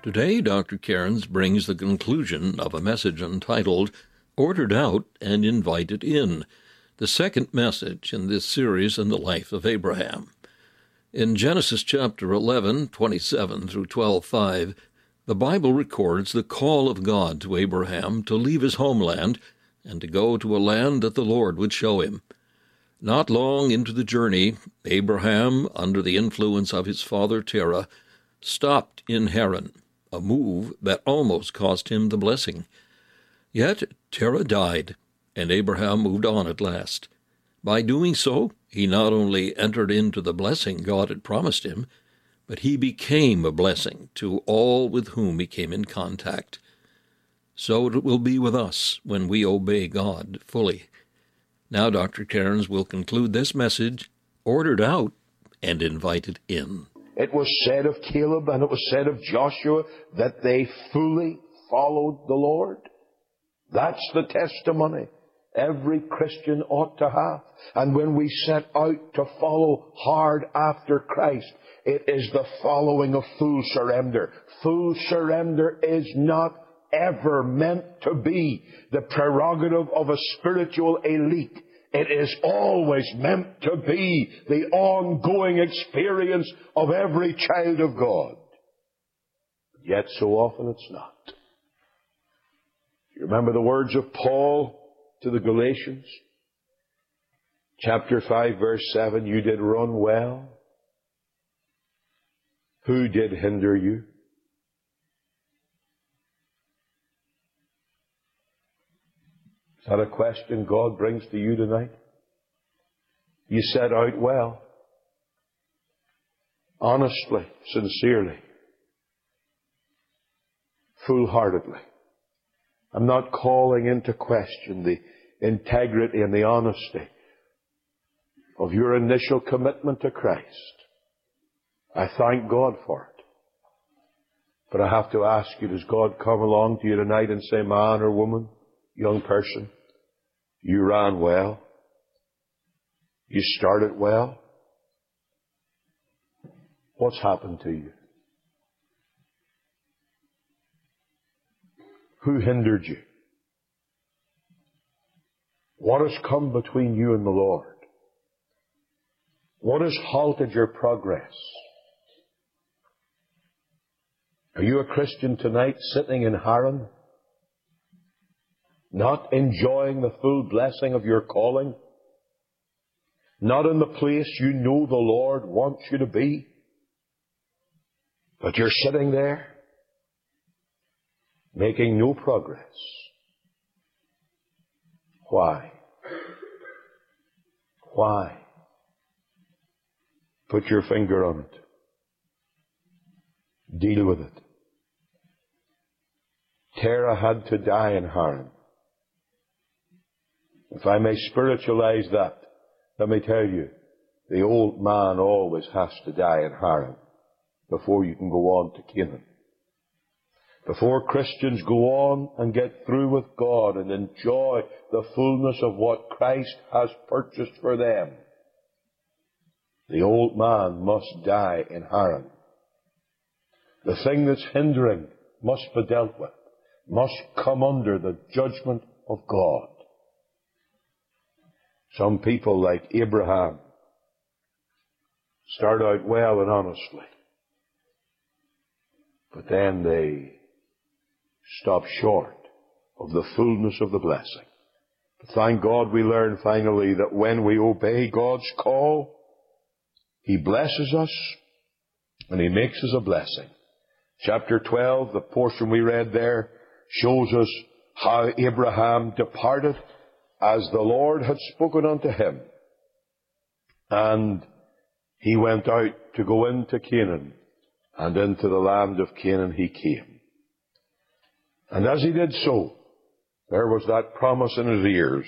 Today, Dr. Cairns brings the conclusion of a message entitled, Ordered Out and Invited In, the second message in this series in the life of Abraham. In Genesis chapter 11, 27 through 12:5, the Bible records the call of God to Abraham to leave his homeland and to go to a land that the Lord would show him. Not long into the journey, Abraham, under the influence of his father Terah, stopped in Haran, a move that almost cost him the blessing. Yet Terah died, and Abraham moved on at last. By doing so, he not only entered into the blessing God had promised him, but he became a blessing to all with whom he came in contact. So it will be with us when we obey God fully. Now Dr. Cairns will conclude this message, Ordered Out and Invited In. It was said of Caleb and it was said of Joshua that they fully followed the Lord. That's the testimony every Christian ought to have. And when we set out to follow hard after Christ, it is the following of full surrender. Full surrender is not ever meant to be the prerogative of a spiritual elite. It is always meant to be the ongoing experience of every child of God. Yet so often it's not. You remember the words of Paul to the Galatians? Chapter 5, verse 7, you did run well. Who did hinder you? Is that a question God brings to you tonight? You set out well. Honestly, sincerely. Full-heartedly. I'm not calling into question the integrity and the honesty of your initial commitment to Christ. I thank God for it. But I have to ask you, does God come along to you tonight and say, man or woman, young person, you ran well. You started well. What's happened to you? Who hindered you? What has come between you and the Lord? What has halted your progress? Are you a Christian tonight sitting in Haran? Not enjoying the full blessing of your calling? Not in the place you know the Lord wants you to be? But you're sitting there, making no progress. Why? Why? Put your finger on it. Deal with it. Terah had to die in Haran. If I may spiritualize that, let me tell you, the old man always has to die in Haran before you can go on to Canaan. Before Christians go on and get through with God and enjoy the fullness of what Christ has purchased for them, the old man must die in Haran. The thing that's hindering must be dealt with, must come under the judgment of God. Some people, like Abraham, start out well and honestly, but then they stop short of the fullness of the blessing. But thank God we learn finally that when we obey God's call, He blesses us and He makes us a blessing. Chapter 12, the portion we read there, shows us how Abraham departed as the Lord had spoken unto him. And he went out to go into Canaan, and into the land of Canaan he came. And as he did so, there was that promise in his ears,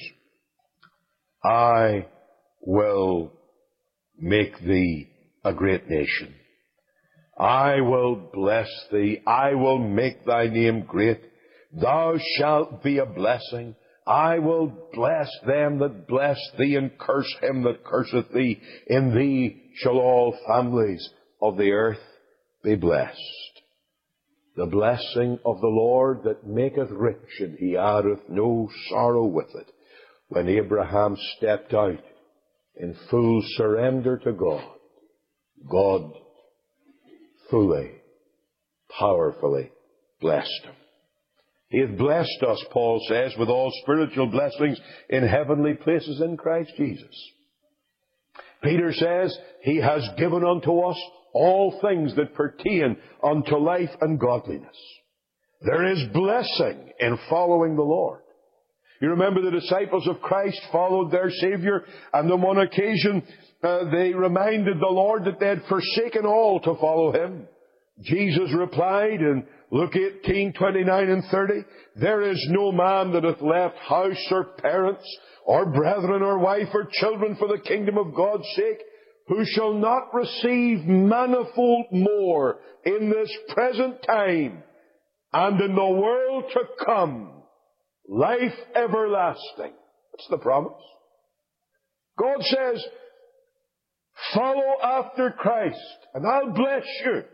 I will make thee a great nation. I will bless thee. I will make thy name great. Thou shalt be a blessing. I will bless them that bless thee, and curse him that curseth thee. In thee shall all families of the earth be blessed. The blessing of the Lord that maketh rich, and he addeth no sorrow with it. When Abraham stepped out in full surrender to God, God fully, powerfully blessed him. He hath blessed us, Paul says, with all spiritual blessings in heavenly places in Christ Jesus. Peter says, He has given unto us all things that pertain unto life and godliness. There is blessing in following the Lord. You remember the disciples of Christ followed their Savior, and on one occasion they reminded the Lord that they had forsaken all to follow Him. Jesus replied in Luke 18:29 and 30, There is no man that hath left house or parents, or brethren or wife or children for the kingdom of God's sake, who shall not receive manifold more in this present time, and in the world to come, life everlasting. That's the promise. God says, follow after Christ, and I'll bless you.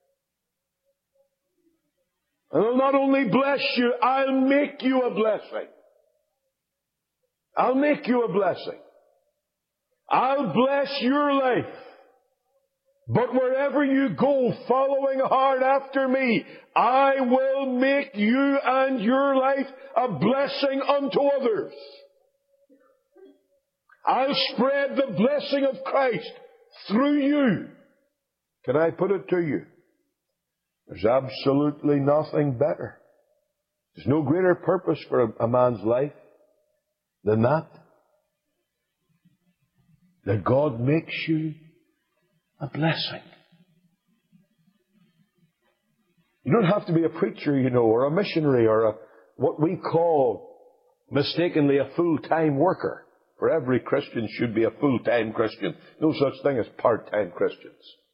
And I'll not only bless you, I'll make you a blessing. I'll make you a blessing. I'll bless your life. But wherever you go, following hard after me, I will make you and your life a blessing unto others. I'll spread the blessing of Christ through you. Can I put it to you? There's absolutely nothing better. There's no greater purpose for a man's life than that. That God makes you a blessing. You don't have to be a preacher, or a missionary, or what we call mistakenly a full-time worker. For every Christian should be a full-time Christian. No such thing as part-time Christians.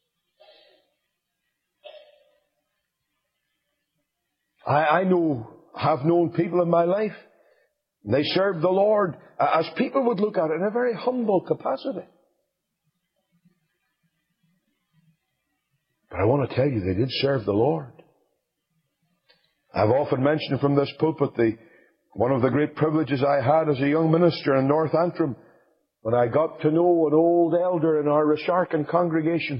I have known people in my life, and they served the Lord as people would look at it in a very humble capacity. But I want to tell you, they did serve the Lord. I've often mentioned from this pulpit one of the great privileges I had as a young minister in North Antrim, when I got to know an old elder in our Resharkin congregation,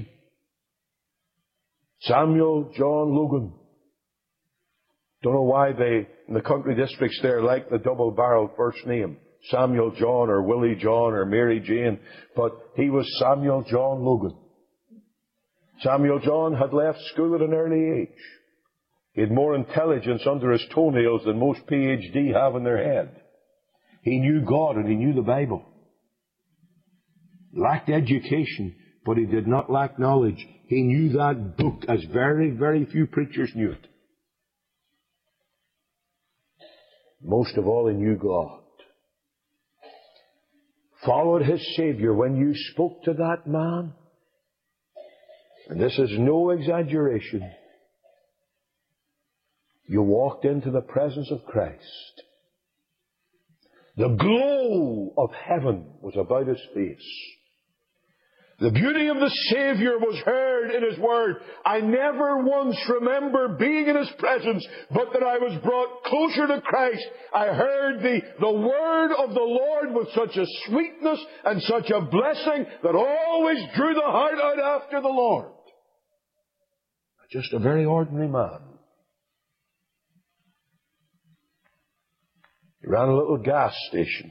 Samuel John Logan. Don't know why they, in the country districts there, like the double-barreled first name, Samuel John or Willie John or Mary Jane, but he was Samuel John Logan. Samuel John had left school at an early age. He had more intelligence under his toenails than most PhD have in their head. He knew God and he knew the Bible. Lacked education, but he did not lack knowledge. He knew that book as very, very few preachers knew it. Most of all, he knew God. Followed his Savior. When you spoke to that man, and this is no exaggeration, you walked into the presence of Christ. The glow of heaven was about his face. The beauty of the Savior was heard in His Word. I never once remember being in His presence, but that I was brought closer to Christ. I heard the Word of the Lord with such a sweetness and such a blessing that always drew the heart out after the Lord. Just a very ordinary man. He ran a little gas station.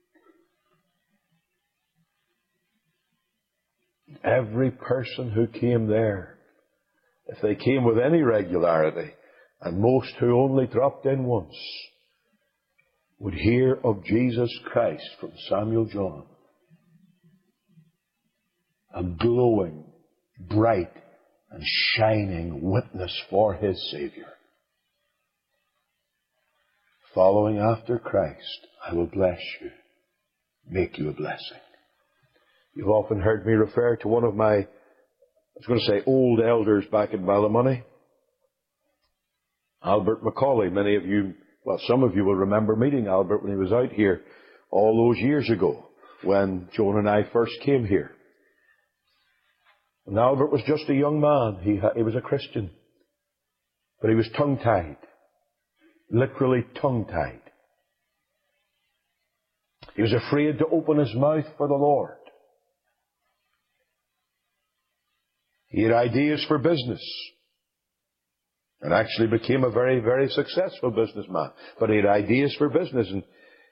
Every person who came there, if they came with any regularity, and most who only dropped in once, would hear of Jesus Christ from Samuel John. A glowing, bright, and shining witness for his Savior. Following after Christ, I will bless you, make you a blessing. You've often heard me refer to one of my, old elders back in Ballymoney, Albert Macaulay. Many of you, some of you will remember meeting Albert when he was out here all those years ago when Joan and I first came here. And Albert was just a young man. He was a Christian. But he was tongue-tied. Literally tongue-tied. He was afraid to open his mouth for the Lord. He had ideas for business. And actually became a very, very successful businessman. But he had ideas for business. And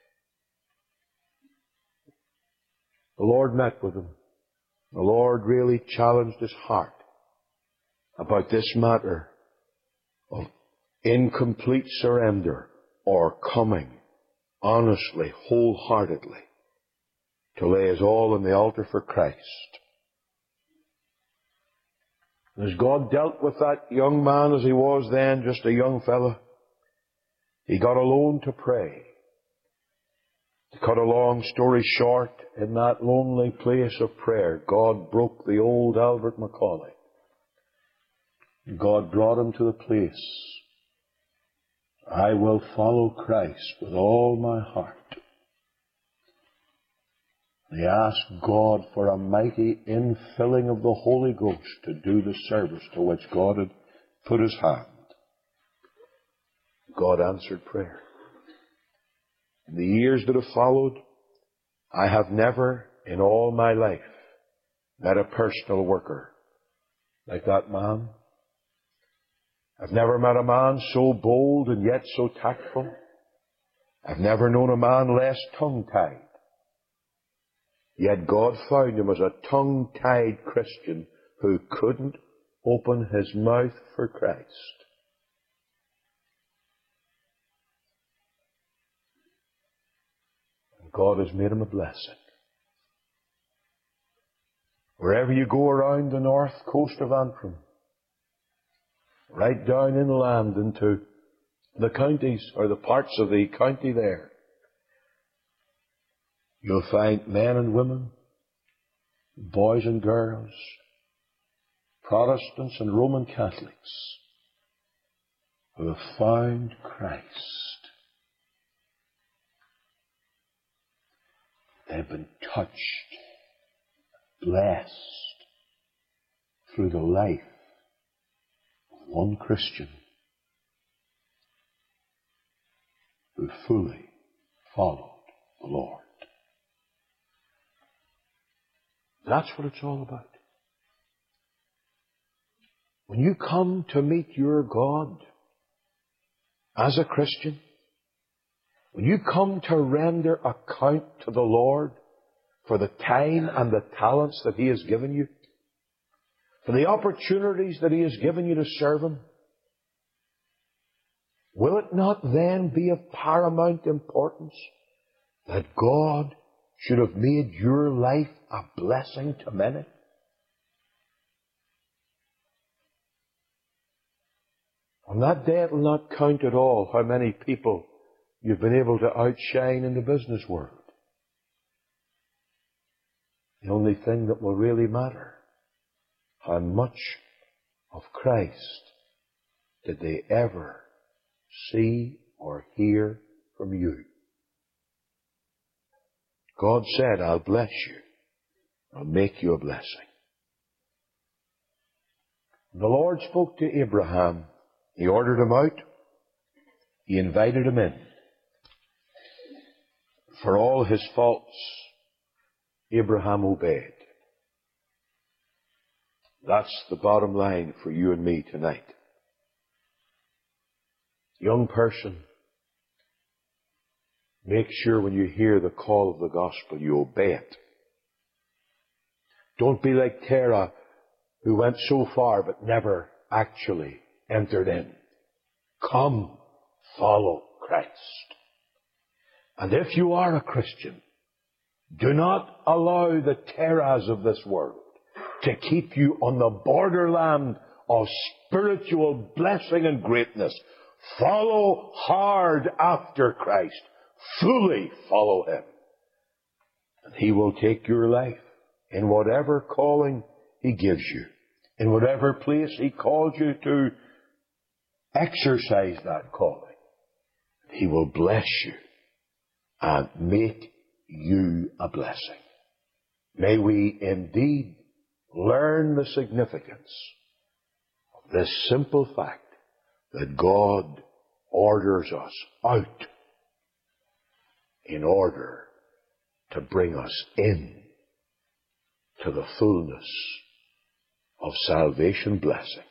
the Lord met with him. The Lord really challenged his heart about this matter of incomplete surrender or coming honestly, wholeheartedly to lay his all on the altar for Christ. And as God dealt with that young man as he was then, just a young fella, he got alone to pray. To cut a long story short, in that lonely place of prayer, God broke the old Albert Macaulay. God brought him to the place, I will follow Christ with all my heart. He asked God for a mighty infilling of the Holy Ghost to do the service to which God had put his hand. God answered prayer. In the years that have followed, I have never in all my life met a personal worker like that man. I've never met a man so bold and yet so tactful. I've never known a man less tongue-tied. Yet God found him as a tongue-tied Christian who couldn't open his mouth for Christ. And God has made him a blessing. Wherever you go around the north coast of Antrim, right down inland into the counties or the parts of the county there, you'll find men and women, boys and girls, Protestants and Roman Catholics who have found Christ. They've been touched, blessed through the life of one Christian who fully followed the Lord. That's what it's all about. When you come to meet your God as a Christian, when you come to render account to the Lord for the time and the talents that He has given you, for the opportunities that He has given you to serve Him, will it not then be of paramount importance that God should have made your life a blessing to many? On that day it will not count at all how many people you've been able to outshine in the business world. The only thing that will really matter, how much of Christ did they ever see or hear from you? God said, I'll bless you. I'll make you a blessing. The Lord spoke to Abraham. He ordered him out. He invited him in. For all his faults, Abraham obeyed. That's the bottom line for you and me tonight. Young person, make sure when you hear the call of the gospel, you obey it. Don't be like Terah, who went so far but never actually entered in. Come, follow Christ. And if you are a Christian, do not allow the Terahs of this world to keep you on the borderland of spiritual blessing and greatness. Follow hard after Christ. Fully follow Him. And He will take your life in whatever calling He gives you, in whatever place He calls you to exercise that calling. He will bless you and make you a blessing. May we indeed learn the significance of this simple fact that God orders us out in order to bring us in to the fullness of salvation blessing.